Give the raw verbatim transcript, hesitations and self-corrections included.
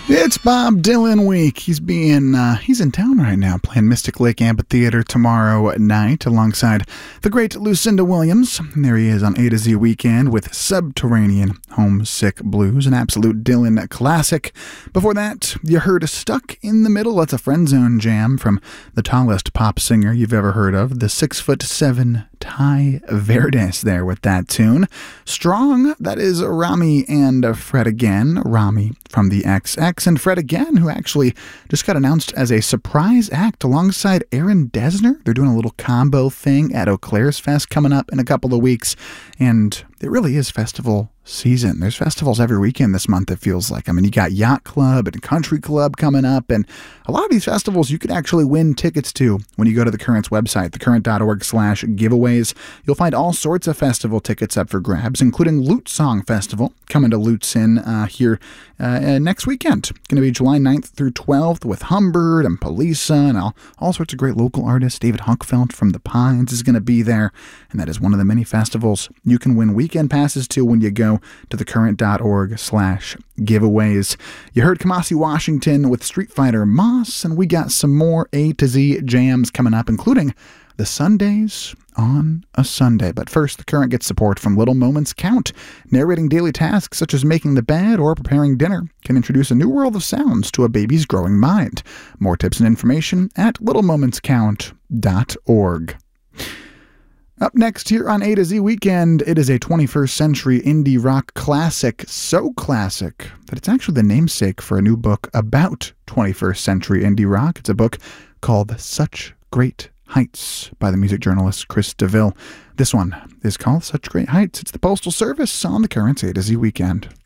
It's Bob Dylan week. He's being uh, he's in town right now, playing Mystic Lake Amphitheater tomorrow night alongside the great Lucinda Williams. And there he is on A to Z Weekend with Subterranean Homesick Blues, an absolute Dylan classic. Before that, you heard Stuck in the Middle. That's a Friend Zone jam from the tallest pop singer you've ever heard of, the six foot seven Ty Verdes there with that tune. Strong, that is Rami and Fred again. Rami from the X X and Fred again, who actually just got announced as a surprise act alongside Aaron Dessner. They're doing a little combo thing at Eau Claire's Fest coming up in a couple of weeks, and it really is festival season. There's festivals every weekend this month, it feels like. I mean, you got Yacht Club and Country Club coming up, and a lot of these festivals you could actually win tickets to when you go to the Current's website, thecurrent.org slash giveaways. You'll find all sorts of festival tickets up for grabs, including Lute Song Festival, coming to Lutsen uh, here uh, uh, next weekend. Going to be July ninth through twelfth with Humbird and Palisa and all, all sorts of great local artists. David Huckfeld from The Pines is going to be there, and that is one of the many festivals you can win weekend passes to when you go to thecurrent.org slash giveaways. You heard Kamasi Washington with Street Fighter Moss, and we got some more A to Z jams coming up, including the Sundays on a Sunday. But first, The Current gets support from Little Moments Count. Narrating daily tasks such as making the bed or preparing dinner can introduce a new world of sounds to a baby's growing mind. More tips and information at little moments count dot org. Up next here on A to Z Weekend, it is a twenty-first century indie rock classic, so classic that it's actually the namesake for a new book about twenty-first century indie rock. It's a book called Such Great Heights by the music journalist Chris DeVille. This one is called Such Great Heights. It's the Postal Service on the Current's A to Z Weekend.